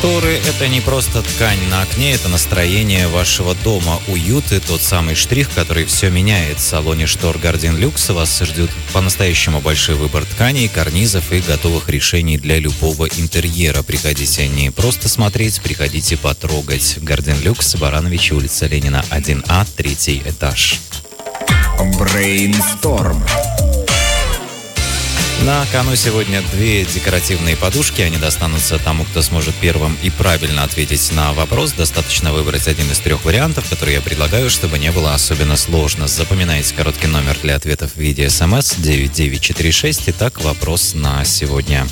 Шторы — это не просто ткань на окне, это настроение вашего дома. Уют и тот самый штрих, который все меняет. В салоне штор Gardin Lux вас ждет по-настоящему большой выбор тканей, карнизов и готовых решений для любого интерьера. Приходите не просто смотреть, приходите потрогать. Gardin Lux, Барановича, улица Ленина, 1А, 3 этаж. Брейнсторм. На кону сегодня 2 декоративные подушки. Они достанутся тому, кто сможет первым и правильно ответить на вопрос. Достаточно выбрать один из 3 вариантов, которые я предлагаю, чтобы не было особенно сложно. Запоминайте короткий номер для ответов в виде СМС 9946. Итак, вопрос на сегодня.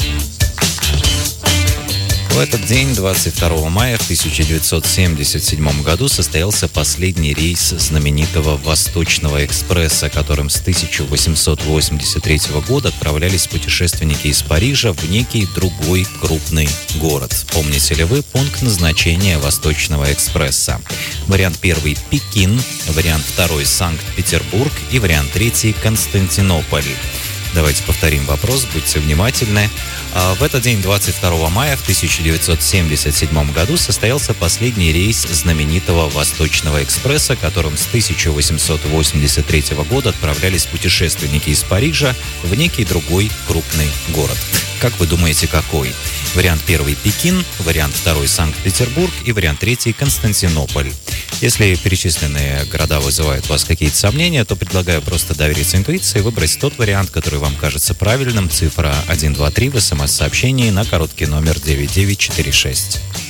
В этот день, 22 мая в 1977 году, состоялся последний рейс знаменитого Восточного экспресса, которым с 1883 года отправлялись путешественники из Парижа в некий другой крупный город. Помните ли вы пункт назначения Восточного экспресса? Вариант 1 – Пекин, вариант 2 – Санкт-Петербург и вариант 3 – Константинополь. Давайте повторим вопрос, будьте внимательны. В этот день, 22 мая в 1977 году, состоялся последний рейс знаменитого Восточного экспресса, которым с 1883 года отправлялись путешественники из Парижа в некий другой крупный город. Как вы думаете, какой? Вариант 1 – Пекин, вариант 2 – Санкт-Петербург и вариант 3 – Константинополь. Если перечисленные города вызывают у вас какие-то сомнения, то предлагаю просто довериться интуиции и выбрать тот вариант, который вам кажется правильным. Цифра 123 в СМС-сообщении на короткий номер 9946.